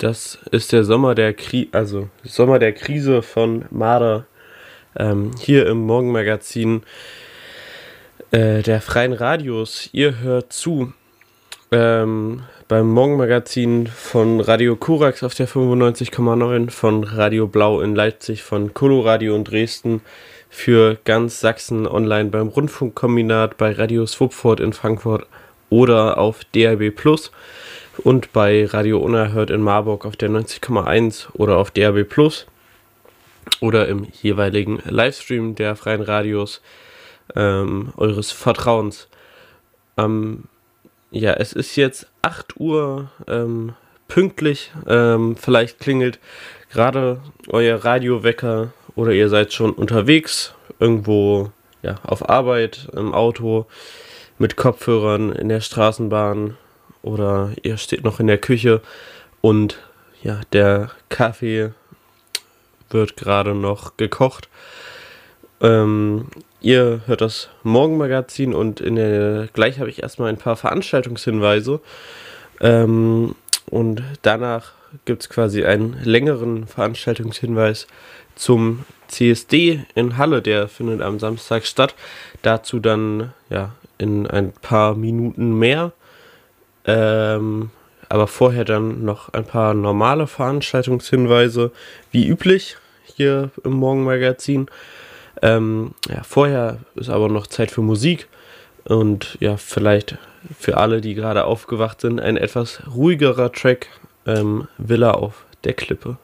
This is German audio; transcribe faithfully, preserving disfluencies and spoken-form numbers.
Das ist der Sommer der Kri also Sommer der Krise von Marder, ähm, hier im Morgenmagazin äh, der Freien Radios. Ihr hört zu ähm, beim Morgenmagazin von Radio Korax auf der fünfundneunzig Komma neun, von Radio Blau in Leipzig, von Coloradio in Dresden, für ganz Sachsen online beim Rundfunkkombinat, bei Radio Swupford in Frankfurt oder auf D A B plus und bei Radio Unerhört in Marburg auf der neunzig Komma eins oder auf D A B plus oder im jeweiligen Livestream der Freien Radios ähm, eures Vertrauens. Ähm, ja, es ist jetzt acht Uhr ähm, pünktlich. Ähm, vielleicht klingelt gerade euer Radiowecker oder ihr seid schon unterwegs, irgendwo ja, auf Arbeit, im Auto, mit Kopfhörern, in der Straßenbahn, oder ihr steht noch in der Küche und ja, der Kaffee wird gerade noch gekocht. Ähm, ihr hört das Morgenmagazin und in der gleich habe ich erstmal ein paar Veranstaltungshinweise. Ähm, und danach gibt es quasi einen längeren Veranstaltungshinweis zum C S D in Halle, der findet am Samstag statt. Dazu dann ja in ein paar Minuten mehr. Ähm, aber vorher dann noch ein paar normale Veranstaltungshinweise, wie üblich hier im Morgenmagazin. Ähm, ja, vorher ist aber noch Zeit für Musik und ja, vielleicht für alle, die gerade aufgewacht sind, ein etwas ruhigerer Track, ähm, Villa auf der Klippe.